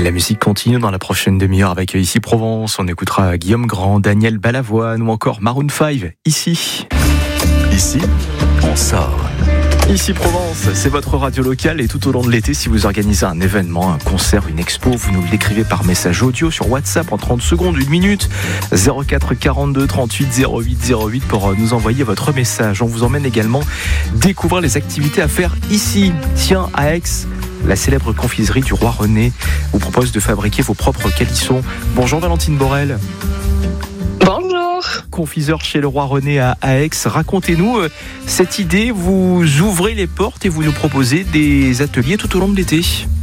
La musique continue dans la prochaine demi-heure avec Ici Provence. On écoutera Guillaume Grand, Daniel Balavoine ou encore Maroon 5. Ici, on sort. Ici Provence, c'est votre radio locale et tout au long de l'été, si vous organisez un événement, un concert, une expo, vous nous l'écrivez par message audio sur WhatsApp en 30 secondes, 1 minute, 04 42 38 08 08 pour nous envoyer votre message. On vous emmène également découvrir les activités à faire ici. Tiens, à Aix, la célèbre confiserie du Roi René vous propose de fabriquer vos propres calissons. Bonjour Valentine Borel. Bonjour. Confiseur chez le Roi René à Aix. Racontez-nous cette idée. Vous ouvrez les portes et vous nous proposez des ateliers tout au long de l'été.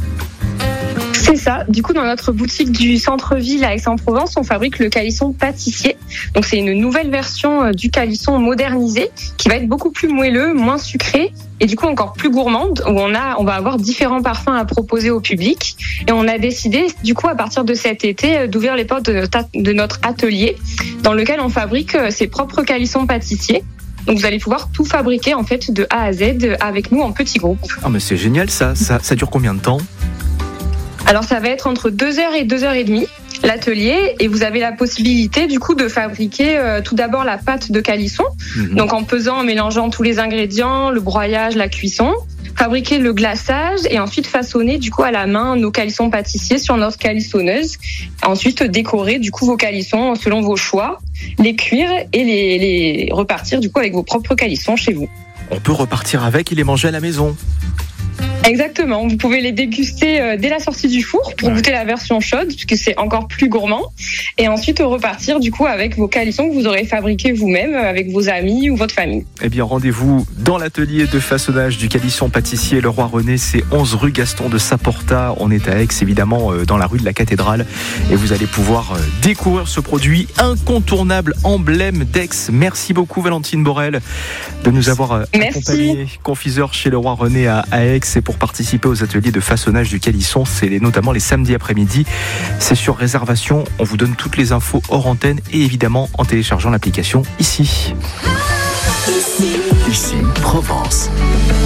C'est ça. Du coup, dans notre boutique du centre-ville à Aix-en-Provence, on fabrique le calisson pâtissier. Donc, c'est une nouvelle version du calisson modernisé qui va être beaucoup plus moelleux, moins sucré et du coup encore plus gourmande, où on va avoir différents parfums à proposer au public. Et on a décidé, du coup, à partir de cet été, d'ouvrir les portes de notre atelier dans lequel on fabrique ses propres calissons pâtissiers. Donc vous allez pouvoir tout fabriquer en fait de A à Z avec nous en petits groupes. Ah mais c'est génial ça dure combien de temps ? Alors ça va être entre 2h et 2h30 l'atelier et vous avez la possibilité du coup de fabriquer tout d'abord la pâte de calisson, donc en pesant, en mélangeant tous les ingrédients, le broyage, la cuisson, fabriquer le glaçage et ensuite façonner du coup à la main nos calissons pâtissiers sur notre calissonneuse. Ensuite décorer du coup vos calissons selon vos choix, les cuire et les repartir du coup avec vos propres calissons chez vous. On peut repartir avec et les manger à la maison. Exactement, vous pouvez les déguster dès la sortie du four pour goûter la version chaude puisque c'est encore plus gourmand et ensuite repartir du coup avec vos calissons que vous aurez fabriqués vous-même avec vos amis ou votre famille. Eh bien rendez-vous dans l'atelier de façonnage du calisson pâtissier Le Roi René, c'est 11 rue Gaston de Saporta, on est à Aix évidemment dans la rue de la Cathédrale et vous allez pouvoir découvrir ce produit incontournable, emblème d'Aix. Merci beaucoup Valentine Borel de nous avoir accompagnés. Confiseur chez Le Roi René à Aix et pour participer aux ateliers de façonnage du calisson, c'est notamment les samedis après-midi. C'est sur réservation. On vous donne toutes les infos hors antenne et évidemment en téléchargeant l'application Ici. Ici Provence.